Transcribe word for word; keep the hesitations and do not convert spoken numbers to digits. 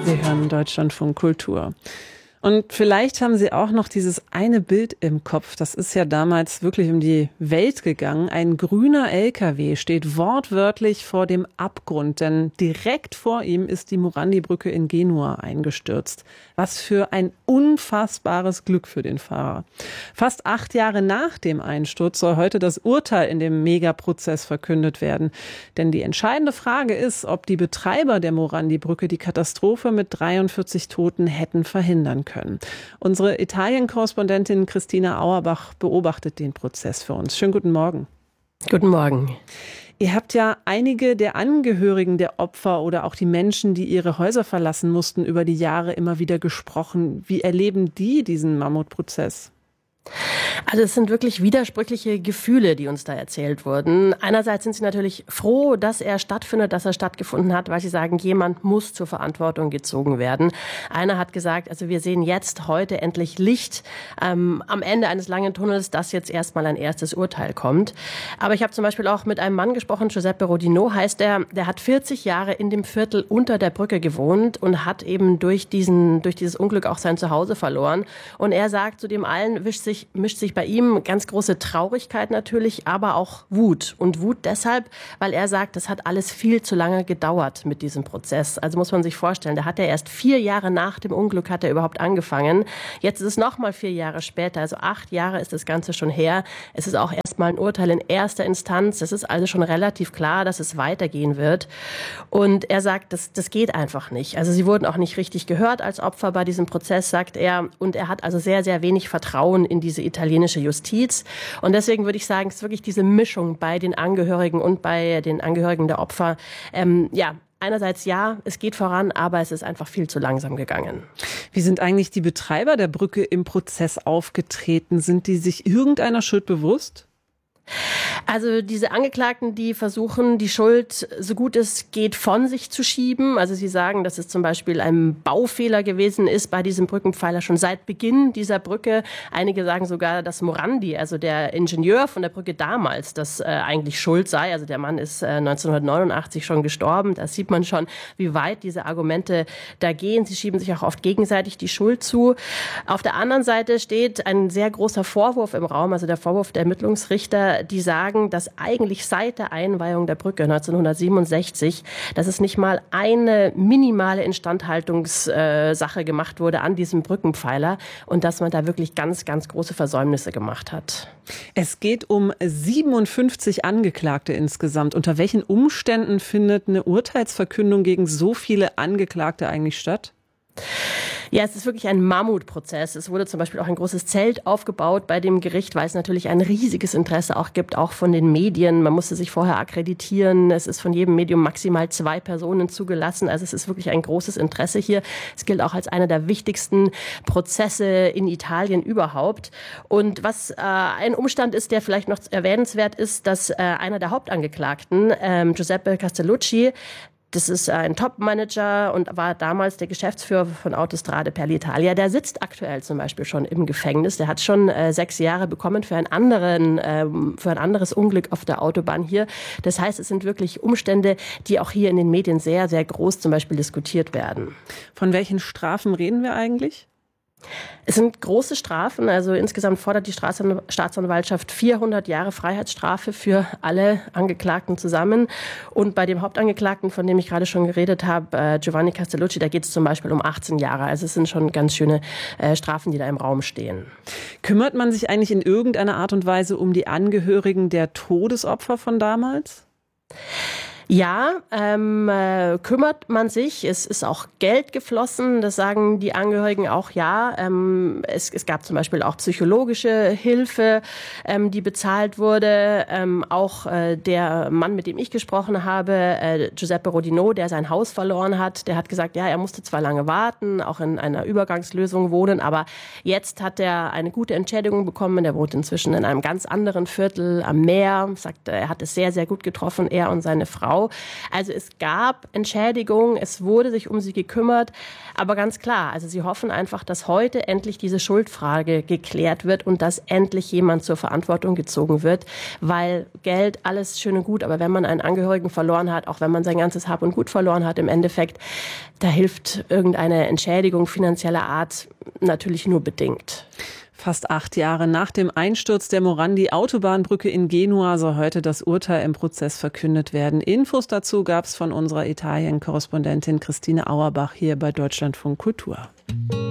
Sie hören Deutschlandfunk Kultur. Und vielleicht haben Sie auch noch dieses eine Bild im Kopf. Das ist ja damals wirklich um die Welt gegangen. Ein grüner L K W steht wortwörtlich vor dem Abgrund, denn direkt vor ihm ist die Morandi-Brücke in Genua eingestürzt. Was für ein unfassbares Glück für den Fahrer. Fast acht Jahre nach dem Einsturz soll heute das Urteil in dem Megaprozess verkündet werden. Denn die entscheidende Frage ist, ob die Betreiber der Morandi-Brücke die Katastrophe mit dreiundvierzig Toten hätten verhindern können. Können. Unsere Italien-Korrespondentin Christina Auerbach beobachtet den Prozess für uns. Schönen guten Morgen. Guten Morgen. Ihr habt ja einige der Angehörigen der Opfer oder auch die Menschen, die ihre Häuser verlassen mussten, über die Jahre immer wieder gesprochen. Wie erleben die diesen Mammutprozess? Also es sind wirklich widersprüchliche Gefühle, die uns da erzählt wurden. Einerseits sind sie natürlich froh, dass er stattfindet, dass er stattgefunden hat, weil sie sagen, jemand muss zur Verantwortung gezogen werden. Einer hat gesagt, also wir sehen jetzt heute endlich Licht ähm, am Ende eines langen Tunnels, dass jetzt erstmal ein erstes Urteil kommt. Aber ich habe zum Beispiel auch mit einem Mann gesprochen, Giuseppe Rodino heißt er, der hat vierzig Jahre in dem Viertel unter der Brücke gewohnt und hat eben durch diesen, durch dieses Unglück auch sein Zuhause verloren. Und er sagt, zu dem allen wischt sich mischt sich bei ihm ganz große Traurigkeit natürlich, aber auch Wut. Und Wut deshalb, weil er sagt, das hat alles viel zu lange gedauert mit diesem Prozess. Also muss man sich vorstellen, da hat er erst vier Jahre nach dem Unglück hat er überhaupt angefangen. Jetzt ist es nochmal vier Jahre später, also acht Jahre ist das Ganze schon her. Es ist auch erstmal ein Urteil in erster Instanz. Es ist also schon relativ klar, dass es weitergehen wird. Und er sagt, das, das geht einfach nicht. Also sie wurden auch nicht richtig gehört als Opfer bei diesem Prozess, sagt er. Und er hat also sehr, sehr wenig Vertrauen in diese italienische Justiz. Und deswegen würde ich sagen, es ist wirklich diese Mischung bei den Angehörigen und bei den Angehörigen der Opfer. Ähm, ja, einerseits ja, es geht voran, aber es ist einfach viel zu langsam gegangen. Wie sind eigentlich die Betreiber der Brücke im Prozess aufgetreten? Sind die sich irgendeiner Schuld bewusst? Also diese Angeklagten, die versuchen, die Schuld so gut es geht von sich zu schieben. Also sie sagen, dass es zum Beispiel ein Baufehler gewesen ist bei diesem Brückenpfeiler schon seit Beginn dieser Brücke. Einige sagen sogar, dass Morandi, also der Ingenieur von der Brücke damals, das äh, eigentlich schuld sei. Also der Mann ist äh, neunzehnhundertneunundachtzig schon gestorben. Da sieht man schon, wie weit diese Argumente da gehen. Sie schieben sich auch oft gegenseitig die Schuld zu. Auf der anderen Seite steht ein sehr großer Vorwurf im Raum, also der Vorwurf der Ermittlungsrichter, die sagen, dass eigentlich seit der Einweihung der Brücke neunzehnhundertsiebenundsechzig, dass es nicht mal eine minimale Instandhaltungssache gemacht wurde an diesem Brückenpfeiler und dass man da wirklich ganz, ganz große Versäumnisse gemacht hat. Es geht um siebenundfünfzig Angeklagte insgesamt. Unter welchen Umständen findet eine Urteilsverkündung gegen so viele Angeklagte eigentlich statt? Ja, es ist wirklich ein Mammutprozess. Es wurde zum Beispiel auch ein großes Zelt aufgebaut bei dem Gericht, weil es natürlich ein riesiges Interesse auch gibt, auch von den Medien. Man musste sich vorher akkreditieren. Es ist von jedem Medium maximal zwei Personen zugelassen. Also es ist wirklich ein großes Interesse hier. Es gilt auch als einer der wichtigsten Prozesse in Italien überhaupt. Und was äh, ein Umstand ist, der vielleicht noch erwähnenswert ist, dass äh, einer der Hauptangeklagten, äh, Giuseppe Castellucci, das ist ein Top-Manager und war damals der Geschäftsführer von Autostrade per l'Italia. Der sitzt aktuell zum Beispiel schon im Gefängnis. Der hat schon äh, sechs Jahre bekommen für, einen anderen, ähm, für ein anderes Unglück auf der Autobahn hier. Das heißt, es sind wirklich Umstände, die auch hier in den Medien sehr, sehr groß zum Beispiel diskutiert werden. Von welchen Strafen reden wir eigentlich? Es sind große Strafen, also insgesamt fordert die Staatsanwaltschaft vierhundert Jahre Freiheitsstrafe für alle Angeklagten zusammen. Und bei dem Hauptangeklagten, von dem ich gerade schon geredet habe, Giovanni Castellucci, da geht es zum Beispiel um achtzehn Jahre. Also es sind schon ganz schöne äh, Strafen, die da im Raum stehen. Kümmert man sich eigentlich in irgendeiner Art und Weise um die Angehörigen der Todesopfer von damals? Ja, ähm, äh, kümmert man sich. Es ist auch Geld geflossen, das sagen die Angehörigen auch, ja. Ähm, es, es gab zum Beispiel auch psychologische Hilfe, ähm, die bezahlt wurde. Ähm, auch äh, der Mann, mit dem ich gesprochen habe, äh, Giuseppe Rodino, der sein Haus verloren hat, der hat gesagt, ja, er musste zwar lange warten, auch in einer Übergangslösung wohnen, aber jetzt hat er eine gute Entschädigung bekommen. Er wohnt inzwischen in einem ganz anderen Viertel am Meer, sagt, er hat es sehr, sehr gut getroffen, er und seine Frau. Frau. Also es gab Entschädigung, es wurde sich um sie gekümmert. Aber ganz klar, also sie hoffen einfach, dass heute endlich diese Schuldfrage geklärt wird und dass endlich jemand zur Verantwortung gezogen wird. Weil Geld, alles schön und gut, aber wenn man einen Angehörigen verloren hat, auch wenn man sein ganzes Hab und Gut verloren hat, im Endeffekt, da hilft irgendeine Entschädigung finanzieller Art natürlich nur bedingt. Fast acht Jahre nach dem Einsturz der Morandi-Autobahnbrücke in Genua soll heute das Urteil im Prozess verkündet werden. Infos dazu gab es von unserer Italien-Korrespondentin Christine Auerbach hier bei Deutschlandfunk Kultur.